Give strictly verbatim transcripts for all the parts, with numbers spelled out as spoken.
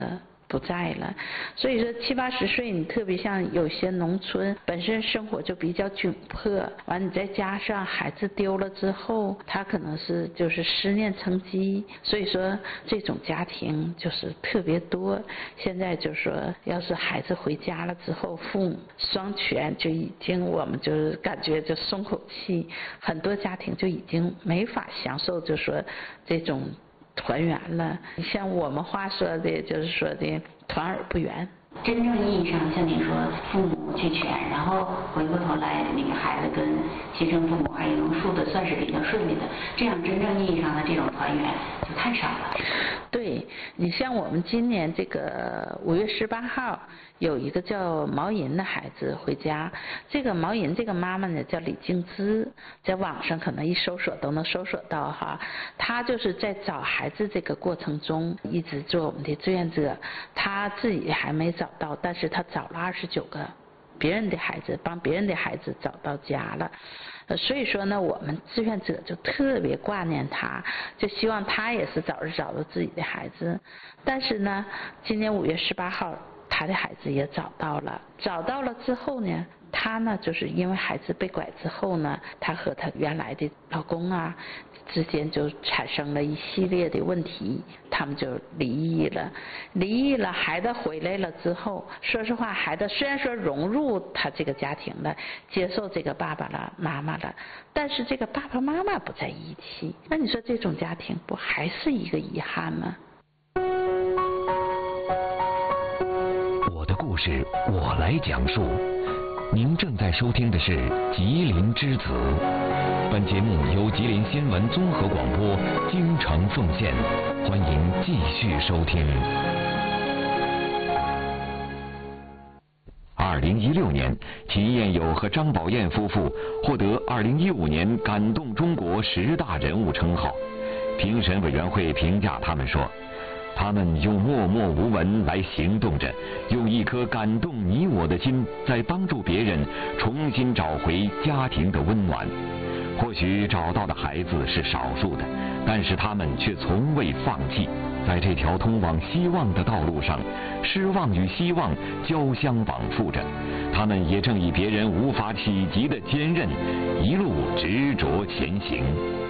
不在了，所以说七八十岁，你特别像有些农村本身生活就比较窘迫，完你再加上孩子丢了之后，他可能是就是思念成疾，所以说这种家庭就是特别多。现在就说，要是孩子回家了之后，父母双全就已经我们就是感觉就松口气，很多家庭就已经没法享受，就说这种团圆了。像我们话说的，就是说的团而不圆。 真正意义上，像你说父母俱全，然后回过头来那个孩子跟亲生父母还能处的算是比较顺利的，这样真正意义上的这种团圆就太少了。 对，你像我们今年这个五月十八号有一个叫毛银的孩子回家，这个毛银这个妈妈呢叫李静芝，在网上可能一搜索都能搜索到哈。她就是在找孩子这个过程中一直做我们的志愿者，她自己还没找到，但是她找了二十九个别人的孩子，帮别人的孩子找到家了。呃，所以说呢，我们志愿者就特别挂念他，就希望他也是早日找到自己的孩子。但是呢，今年五月十八号，他的孩子也找到了。找到了之后呢，他呢就是因为孩子被拐之后呢，他和他原来的老公啊之间就产生了一系列的问题，他们就离异了。离异了，孩子回来了之后，说实话，孩子虽然说融入他这个家庭了，接受这个爸爸了、妈妈了，但是这个爸爸妈妈不在一起，那你说这种家庭不还是一个遗憾吗？ 我的故事我来讲述。您正在收听的是《吉林之子》，本节目由吉林新闻综合广播京城奉献，欢迎继续收听。二零一六年，秦彦友和张宝燕夫妇获得二零一五年感动中国十大人物称号。评审委员会评价他们说，他们用默默无闻来行动着，用一颗感动你我的心，在帮助别人重新找回家庭的温暖。或许找到的孩子是少数的，但是他们却从未放弃。在这条通往希望的道路上，失望与希望交相绑缚着，他们也正以别人无法企及的坚韧，一路执着前行。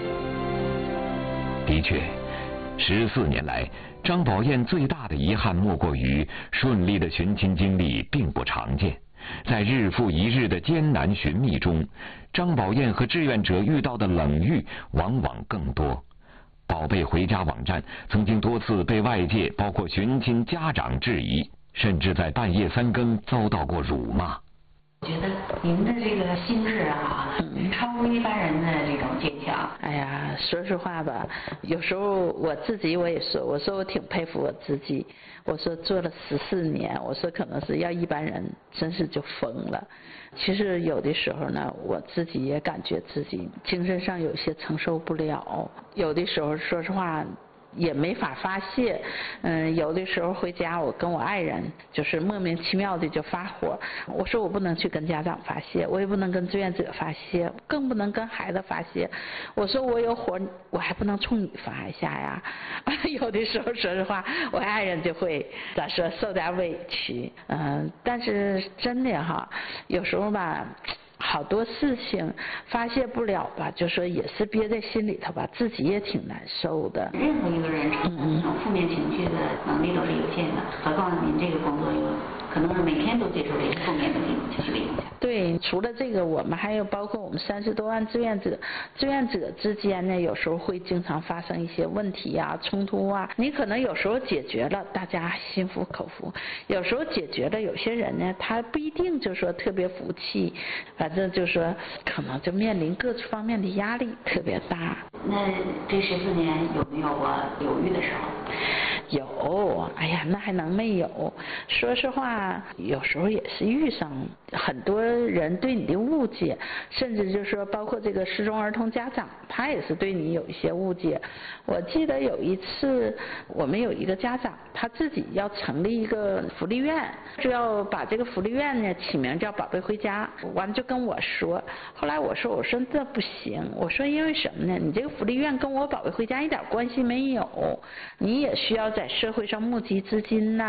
的确，十四年来，张宝燕最大的遗憾莫过于顺利的寻亲经历并不常见。在日复一日的艰难寻觅中，张宝燕和志愿者遇到的冷遇往往更多。宝贝回家网站曾经多次被外界包括寻亲家长质疑，甚至在半夜三更遭到过辱骂。 我觉得您的这个心智啊，超乎一般人的这种坚强。 哎呀，说实话吧，有时候我自己我也说，我说我挺佩服我自己。我说做了十四年，我说可能是要一般人真是就疯了。其实有的时候呢，我自己也感觉自己精神上有些承受不了，有的时候说实话也没法发泄。嗯，有的时候回家，我跟我爱人就是莫名其妙的就发火。我说我不能去跟家长发泄，我也不能跟志愿者发泄，更不能跟孩子发泄。我说我有火，我还不能冲你发一下呀。有的时候说实话，我爱人就会咋说受点委屈。嗯，但是真的哈，有时候吧。好多事情发泄不了吧，就说也是憋在心里头吧，自己也挺难受的。 任何一个人承受这种负面情绪的能力都是有限的，何况您这个工作有可能是每天都接受这些负面的这种情绪的影响。 对，除了这个，我们还有包括我们三十多万志愿者，志愿者之间呢，有时候会经常发生一些问题啊、冲突啊。你可能有时候解决了，大家心服口服；有时候解决了，有些人呢，他不一定就说特别服气。反正就说可能就面临各方面的压力特别大。 那这十四年有没有过犹豫的时候？ 有，哎呀，那还能没有？说实话，有时候也是遇上很多人对你的误解，甚至就说包括这个失踪儿童家长，他也是对你有一些误解。我记得有一次，我们有一个家长，他自己要成立一个福利院，就要把这个福利院呢起名叫宝贝回家，完就跟我说。后来我说，我说这不行，我说因为什么呢？你这个福利院跟我宝贝回家一点关系没有，你也需要在社会上募集资金呐、